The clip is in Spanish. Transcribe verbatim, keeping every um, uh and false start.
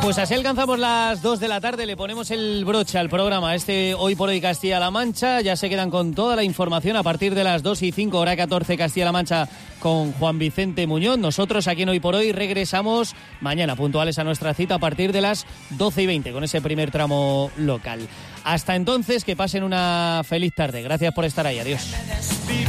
Pues así alcanzamos las dos de la tarde, le ponemos el broche al programa este Hoy por Hoy Castilla-La Mancha. Ya se quedan con toda la información a partir de las dos y cinco, hora catorce Castilla-La Mancha, con Juan Vicente Muñoz. Nosotros aquí en Hoy por Hoy regresamos mañana puntuales a nuestra cita a partir de las doce y veinte con ese primer tramo local. Hasta entonces, que pasen una feliz tarde. Gracias por estar ahí. Adiós.